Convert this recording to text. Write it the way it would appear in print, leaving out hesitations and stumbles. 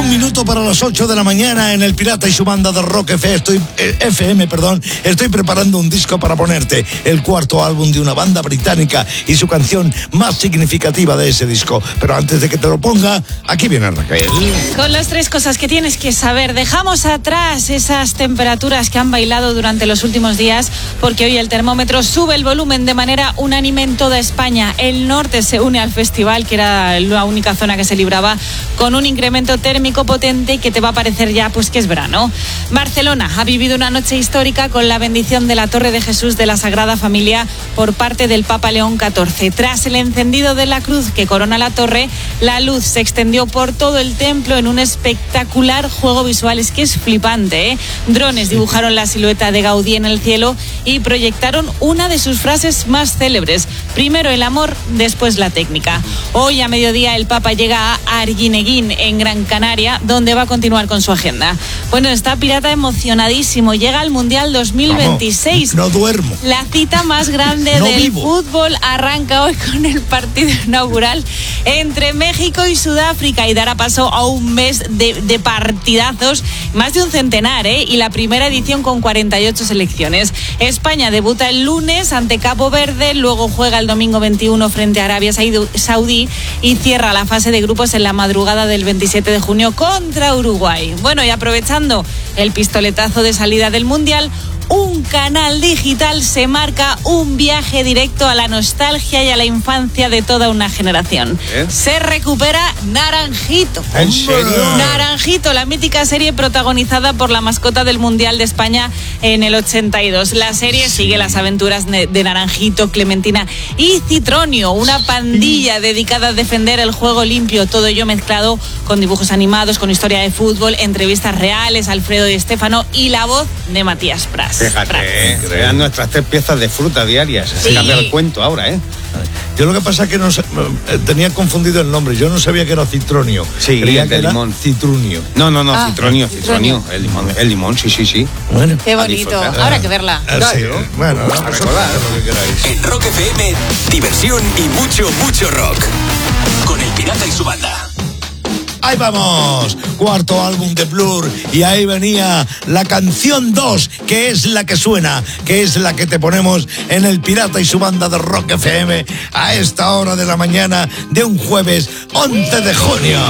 Un minuto para las 8 de la mañana en El Pirata y su banda de Rock FM. Estoy preparando un disco para ponerte, el cuarto álbum de una banda británica y su canción más significativa de ese disco. Pero antes de que te lo ponga, aquí viene Raquel. Con las 3 cosas que tienes que saber, dejamos atrás esas temperaturas que han bailado durante los últimos días, porque hoy el termómetro sube el volumen de manera unánime en toda España. El norte se une al festival, que era la única zona que se libraba con un incremento térmico potente que te va a parecer ya pues que es verano. Barcelona ha vivido una noche histórica con la bendición de la Torre de Jesús de la Sagrada Familia por parte del Papa León XIV. Tras el encendido de la cruz que corona la torre, la luz se extendió por todo el templo en un espectacular juego visual. Es que es flipante, ¿eh? Drones dibujaron la silueta de Gaudí en el cielo y proyectaron una de sus frases más célebres: primero el amor, después la técnica. Hoy a mediodía el Papa llega a Arguineguín, en Gran Canaria, donde va a continuar con su agenda. Bueno, está Pirata emocionadísimo. Llega al Mundial 2026. No duermo. La cita más grande del fútbol arranca hoy con el partido inaugural entre México y Sudáfrica y dará paso a un mes de partidazos, más de un centenar, ¿eh? Y la primera edición con 48 selecciones. España debuta el lunes ante Cabo Verde, luego juega el domingo 21 frente a Arabia Saudí y cierra la fase de grupos en la madrugada del 27 de junio contra Uruguay. Bueno, y aprovechando el pistoletazo de salida del Mundial, un canal digital se marca un viaje directo a la nostalgia y a la infancia de toda una generación. Se recupera Naranjito. ¿En serio? Naranjito, la mítica serie protagonizada por la mascota del Mundial de España en el 82. La serie sigue las aventuras de Naranjito, Clementina y Citronio, una pandilla dedicada a defender el juego limpio. Todo ello mezclado con dibujos animados, con historia de fútbol, entrevistas reales, Alfredo Di Stéfano y la voz de Matías Prats. Fíjate, crean nuestras 3 piezas de fruta diarias. Se cambia el cuento ahora, ¿eh? Yo lo que pasa es que tenía confundido el nombre. Yo no sabía que era citronio. Sí, creía que de era limón. Citrunio. No, citronio. El limón, sí. Bueno. Qué bonito. Habrá que verla. Sí, bueno, a recordar lo que queráis. En Rock FM, diversión y mucho rock. Con El Pirata y su banda. Ahí vamos, cuarto álbum de Blur, y ahí venía la canción 2, que es la que suena, que es la que te ponemos en El Pirata y su banda de Rock FM a esta hora de la mañana de un jueves 11 de junio.